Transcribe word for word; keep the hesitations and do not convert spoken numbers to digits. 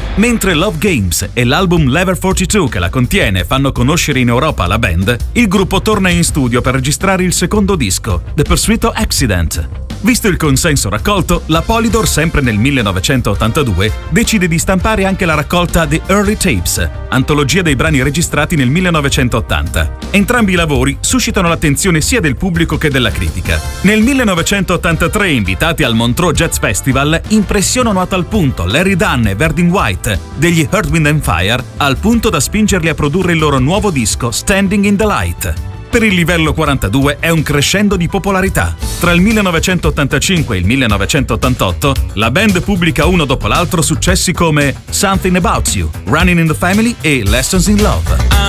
Mentre Love Games e l'album Level quarantadue che la contiene fanno conoscere in Europa la band, il gruppo torna in studio per registrare il secondo disco, The Pursuit of Accident. Visto il consenso raccolto, la Polydor, sempre nel millenovecentottantadue, decide di stampare anche la raccolta The Early Tapes, antologia dei brani registrati nel millenovecentottanta. Entrambi i lavori suscitano l'attenzione sia del pubblico che della critica. Nel millenovecentottantatré, invitati al Montreux Jazz Festival, impressionano a tal punto Larry Dunn e Verdin White degli Earth, Wind and Fire, al punto da spingerli a produrre il loro nuovo disco Standing in the Light. Per il livello quarantadue è un crescendo di popolarità. Tra il millenovecentottantacinque e il millenovecentottantotto, la band pubblica uno dopo l'altro successi come Something About You, Running in the Family e Lessons in Love.